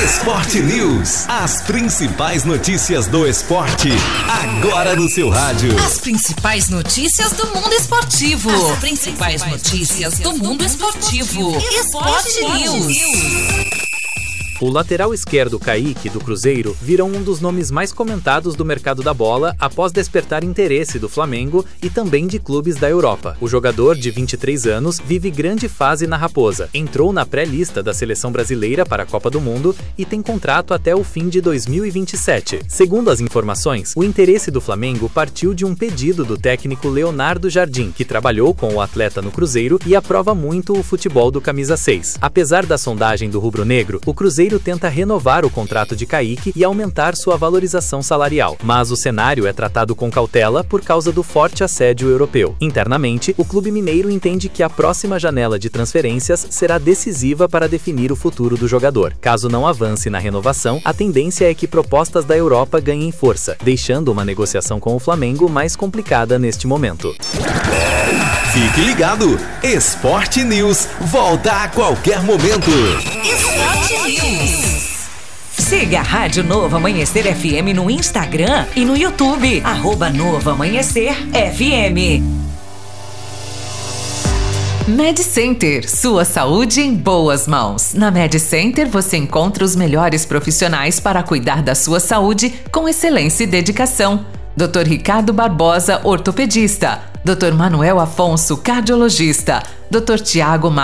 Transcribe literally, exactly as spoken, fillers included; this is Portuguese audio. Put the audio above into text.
Esporte News. As principais notícias do esporte, agora no seu rádio. As principais notícias do mundo esportivo. As principais notícias do mundo esportivo. Esporte News. O lateral esquerdo Kaique, do Cruzeiro, vira um dos nomes mais comentados do mercado da bola após despertar interesse do Flamengo e também de clubes da Europa. O jogador, de vinte e três anos, vive grande fase na Raposa. Entrou na pré-lista da seleção brasileira para a Copa do Mundo e tem contrato até o fim de dois mil e vinte e sete. Segundo as informações, o interesse do Flamengo partiu de um pedido do técnico Leonardo Jardim, que trabalhou com o atleta no Cruzeiro e aprova muito o futebol do camisa seis. Apesar da sondagem do rubro-negro, o Cruzeiro tenta renovar o contrato de Kaique e aumentar sua valorização salarial, mas o cenário é tratado com cautela por causa do forte assédio europeu. Internamente, o clube mineiro entende que a próxima janela de transferências será decisiva para definir o futuro do jogador. Caso não avance na renovação, a tendência é que propostas da Europa ganhem força, deixando uma negociação com o Flamengo mais complicada neste momento. Fique ligado! Esporte News volta a qualquer momento. Esporte News. Siga a Rádio Novo Amanhecer F M no Instagram e no YouTube. Arroba Novo Amanhecer F M. Med Center, sua saúde em boas mãos. Na Med Center você encontra os melhores profissionais para cuidar da sua saúde com excelência e dedicação. doutor Ricardo Barbosa, ortopedista. doutor Manuel Afonso, cardiologista. doutor Tiago